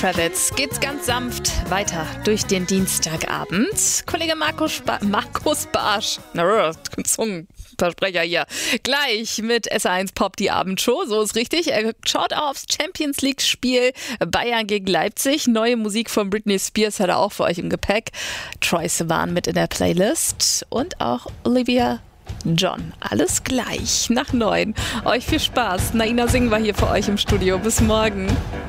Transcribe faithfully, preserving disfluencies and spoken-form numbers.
Kravitz geht's ganz sanft weiter durch den Dienstagabend. Kollege Markus, ba Markus Barsch, Zungenversprecher hier, gleich mit S eins Pop die Abendshow, so ist richtig. Er schaut aufs Champions League Spiel Bayern gegen Leipzig. Neue Musik von Britney Spears hat er auch für euch im Gepäck. Troye Sivan mit in der Playlist und auch Olivia John. Alles gleich nach neun. Euch viel Spaß. Naina Singh war hier für euch im Studio. Bis morgen.